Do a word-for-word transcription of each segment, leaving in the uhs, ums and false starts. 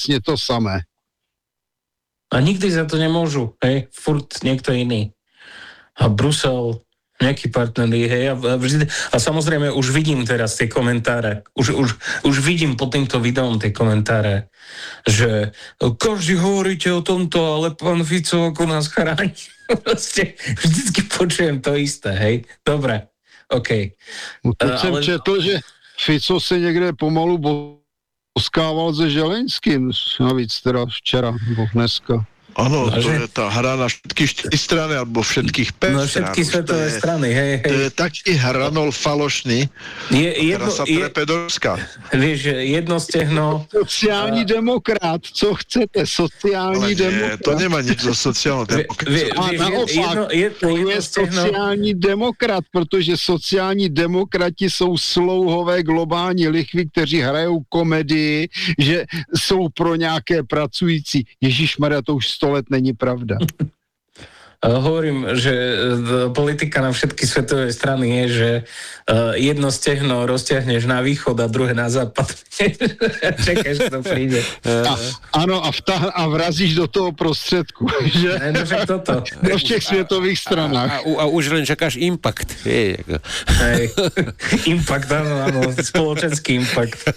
přesně to samé. A nikdy za to nemôžu, hej, furt niekto iný. A Brusel, nejaký partnery, hej, a, vždy, a samozrejme už vidím teraz tie komentáre, už, už, už vidím pod týmto videom tie komentáre, že každý hovoríte o tomto, ale pán Fico ako nás chráni. Proste vždycky počujem to isté, hej. Dobre, okej. Okay. No teď uh, jsem ale... četl, že Fico se někde pomalu boskával se Želenským, navíc teda včera nebo dneska. Áno, no, to že... je tá hra na všetky štyri strany, alebo všetkých päť no, všetky svetové strany, hej, hej. To je taký hranol falošný, je, jedno, ktorá sa trepe do Ruska. Vieš, jedno stehno... Sociální a... demokrat, co chcete, sociální nie, demokrat. to nemá nič so sociálnou demokraciou. A naopak, je, to je sociální demokrat, protože sociální demokrati jsou slouhové globální lichvy, kteří hrajou komedii, že jsou pro nějaké pracující. Ježišmarja, to už sto let není pravda. Hovorím, že politika na všetky svetové strany je, že jedno stehno rozťahneš na východ a druhé na západ. Čakáš, to príde. A, áno, a, vtah, a vrazíš do toho prostředku. Že? Ne, no však toto. Do všech světových stranách. A, a, a už len čakáš impact. Je, ako... Hej. Impact, áno, áno. Spoločenský impact.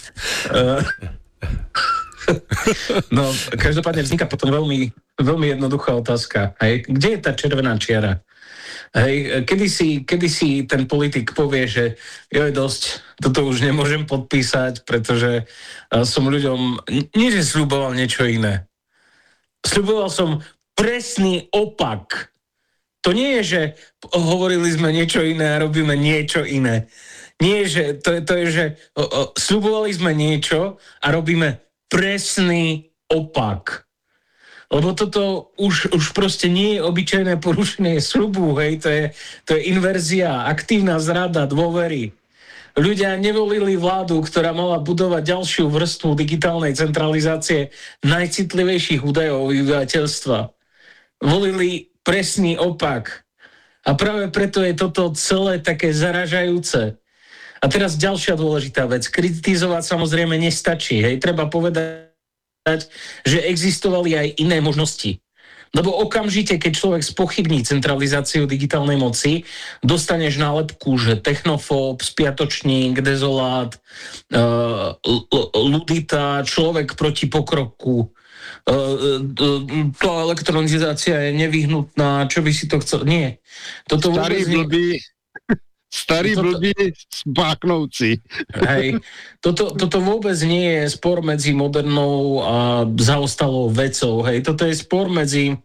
No, každopádne vzniká potom veľmi, veľmi jednoduchá otázka. Hej, kde je tá červená čiara? Hej, kedysi, kedysi ten politik povie, že jo, je dosť, toto už nemôžem podpísať, pretože som ľuďom, nie že sľuboval niečo iné. Sľuboval som presný opak. To nie je, že hovorili sme niečo iné a robíme niečo iné. Nie, že to, to je, že o, o, sľubovali sme niečo a robíme presný opak. Lebo toto už, už proste nie je obyčajné porušenie sľubu, hej, to je, to je inverzia, aktívna zrada dôvery. Ľudia nevolili vládu, ktorá mala budovať ďalšiu vrstvu digitálnej centralizácie najcitlivejších údajov obyvateľstva. Volili presný opak. A práve preto je toto celé také zaražajúce. A teraz ďalšia dôležitá vec. Kritizovať samozrejme nestačí. Hej. Treba povedať, že existovali aj iné možnosti. Lebo okamžite, keď človek spochybní centralizáciu digitálnej moci, dostaneš nálepku, že technofób, spiatočník, dezolát, uh, ludita, človek proti pokroku. Uh, uh, tá elektronizácia je nevyhnutná, čo by si to chcel... Nie. Toto Starý blbý... Starý toto, blbý spáknouci. Hej, toto, toto vôbec nie je spor medzi modernou a zaostalou vecou. Hej, toto je spor medzi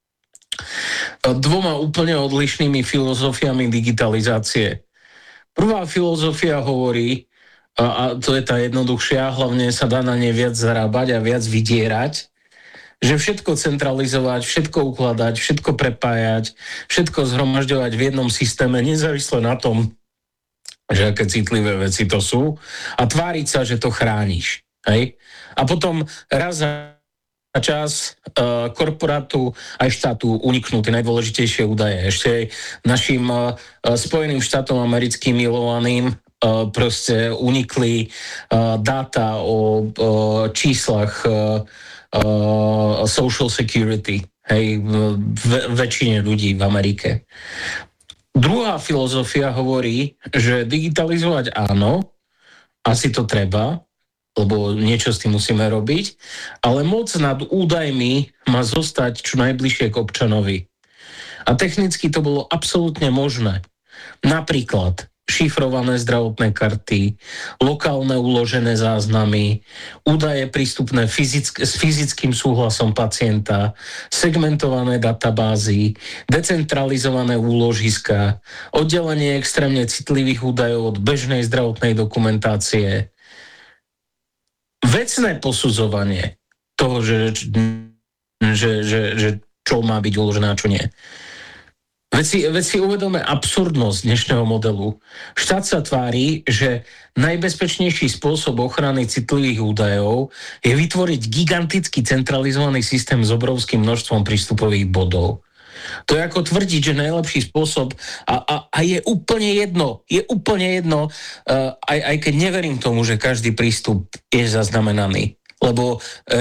dvoma úplne odlišnými filozofiami digitalizácie. Prvá filozofia hovorí, a, a to je tá jednoduchšia, hlavne sa dá na nej viac zarábať a viac vydierať, že všetko centralizovať, všetko ukladať, všetko prepájať, všetko zhromažďovať v jednom systéme, nezávisle na tom, že aké citlivé veci to sú, a tváriť sa, že to chrániš. Hej? A potom raz za čas uh, korporátu aj štátu uniknú tie najdôležitejšie údaje. Ešte aj našim uh, Spojeným štátom americkým milovaným uh, proste unikli uh, dáta o uh, číslach uh, Uh, social security, hej, v väčšine ľudí v Amerike. Druhá filozofia hovorí, že digitalizovať áno, asi to treba, lebo niečo s tým musíme robiť, ale moc nad údajmi má zostať čo najbližšie k občanovi. A technicky to bolo absolútne možné. Napríklad šifrované zdravotné karty, lokálne uložené záznamy, údaje prístupné fyzick- s fyzickým súhlasom pacienta, segmentované databázy, decentralizované úložiska, oddelenie extrémne citlivých údajov od bežnej zdravotnej dokumentácie, vecné posudzovanie toho, že, že, že, že čo má byť uložené a čo nie. Veď si, veď si uvedome absurdnosť dnešného modelu. Štát sa tvári, že najbezpečnejší spôsob ochrany citlivých údajov je vytvoriť gigantický centralizovaný systém s obrovským množstvom prístupových bodov. To je ako tvrdiť, že najlepší spôsob, a, a, a je úplne jedno, je úplne jedno, uh, aj, aj keď neverím tomu, že každý prístup je zaznamenaný. Lebo uh,